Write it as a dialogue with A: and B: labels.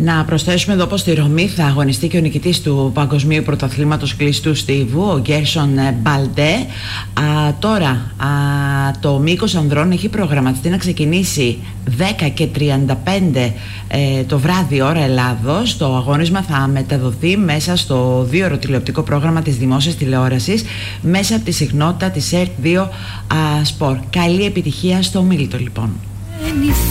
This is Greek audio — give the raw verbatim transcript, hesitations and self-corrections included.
A: Να προσθέσουμε εδώ πως στη Ρωμή θα αγωνιστεί και ο νικητής του Παγκοσμίου Πρωταθλήματος Κλειστού Στίβου, ο Γκέρσον Μπαλντέ. Α, τώρα α, το μήκος ανδρών έχει προγραμματιστεί να ξεκινήσει δέκα και τριάντα πέντε ε, το βράδυ ώρα Ελλάδος. Το αγώνισμα θα μεταδοθεί μέσα στο δύο ώρο τηλεοπτικό πρόγραμμα της δημόσιας τηλεόρασης μέσα από τη συχνότητα της ΕΡΤ δύο Sport. Καλή επιτυχία στο ομίλητο λοιπόν.